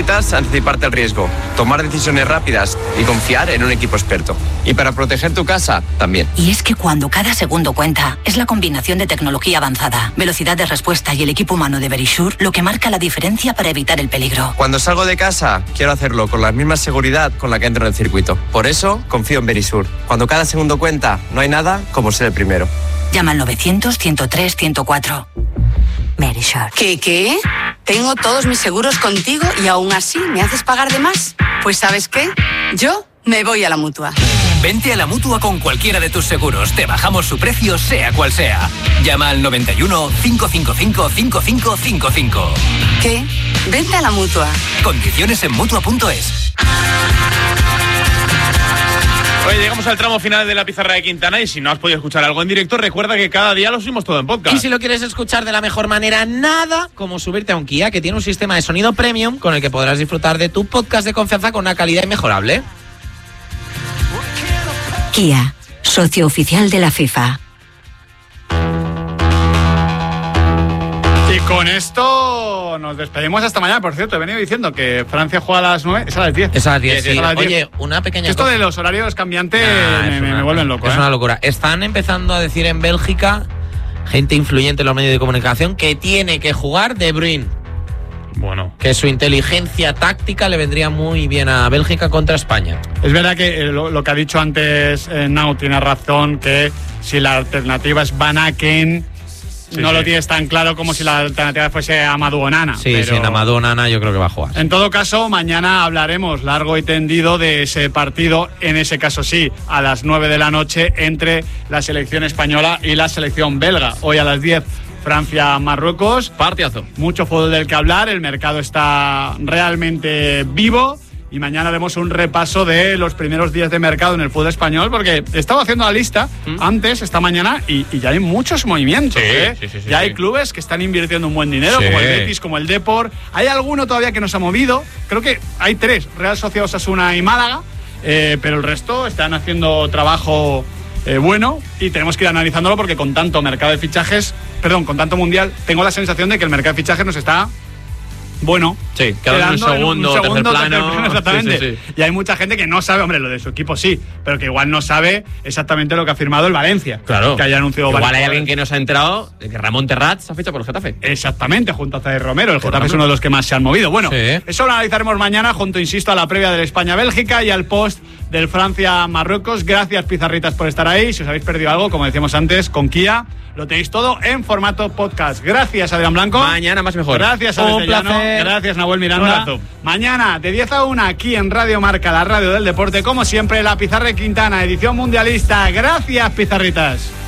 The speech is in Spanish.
necesitas anticiparte al riesgo, tomar decisiones rápidas y confiar en un equipo experto. Y para proteger tu casa, también. Y es que cuando cada segundo cuenta, es la combinación de tecnología avanzada, velocidad de respuesta y el equipo humano de Verisure lo que marca la diferencia para evitar el peligro. Cuando salgo de casa, quiero hacerlo con la misma seguridad con la que entro en el circuito. Por eso, confío en Verisure. Cuando cada segundo cuenta, no hay nada como ser el primero. Llama al 900-103-104. Verisure. ¿Qué? Tengo todos mis seguros contigo y aún así me haces pagar de más. Pues ¿sabes qué? Yo me voy a la Mutua. Vente a la Mutua con cualquiera de tus seguros. Te bajamos su precio, sea cual sea. Llama al 91 555 5555. ¿Qué? Vente a la Mutua. Condiciones en Mutua.es. Oye, llegamos al tramo final de la pizarra de Quintana y si no has podido escuchar algo en directo, recuerda que cada día lo subimos todo en podcast. Y si lo quieres escuchar de la mejor manera, nada como subirte a un Kia, que tiene un sistema de sonido premium con el que podrás disfrutar de tu podcast de confianza con una calidad inmejorable. Kia, socio oficial de la FIFA. Y con esto nos despedimos hasta mañana. Por cierto, he venido diciendo que Francia juega a las 9, es a las 10. Es a las 10, sí. Es a las 10. Oye, una pequeña Esto cosa. de los horarios cambiantes me vuelven loco. Es una locura. Están empezando a decir en Bélgica, gente influyente en los medios de comunicación, que tiene que jugar De Bruyne. Bueno. Que su inteligencia táctica le vendría muy bien a Bélgica contra España. Es verdad que lo que ha dicho antes Nau tiene razón, que si la alternativa es Van Aken, no lo tienes tan claro como si la alternativa fuese Amadou Onana. Sí, pero... en Amadou Onana yo creo que va a jugar. En todo caso, mañana hablaremos largo y tendido de ese partido, en ese caso sí, a las 9 de la noche entre la selección española y la selección belga. Hoy a las 10, Francia-Marruecos. Partidazo. Mucho fútbol del que hablar, el mercado está realmente vivo. Y mañana haremos un repaso de los primeros días de mercado en el fútbol español, porque he estado haciendo la lista antes, esta mañana, y ya hay muchos movimientos. Ya hay clubes que están invirtiendo un buen dinero, como el Betis, como el Depor. Hay alguno todavía que no se ha movido. Creo que hay 3, Real Sociedad, Osasuna y Málaga, pero el resto están haciendo trabajo bueno, y tenemos que ir analizándolo porque con tanto mercado de fichajes, con tanto mundial, tengo la sensación de que el mercado de fichajes nos está... Bueno, sí, quedando en un segundo, tercer plano. Exactamente. Sí. Y hay mucha gente que no sabe, hombre, lo de su equipo sí, pero que igual no sabe exactamente lo que ha firmado el Valencia. Claro. Que haya anunciado igual hay alguien que no se ha enterado de que Ramón Terrat se ha fichado por el Getafe. Exactamente, junto a Zaire Romero. El Getafe es uno de los que más se han movido. Bueno, eso lo analizaremos mañana junto, insisto, a la previa del España-Bélgica y al post del Francia-Marruecos. Gracias, pizarritas, por estar ahí. Si os habéis perdido algo, como decíamos antes, con Kia, lo tenéis todo en formato podcast. Gracias, Adrián Blanco. Mañana más mejor. Gracias, Alex Llano. Gracias, Nahuel Miranda. Mañana, de 10 a 1, aquí en Radio Marca, la radio del deporte. Como siempre, la pizarra de Quintana, edición mundialista. Gracias, pizarritas.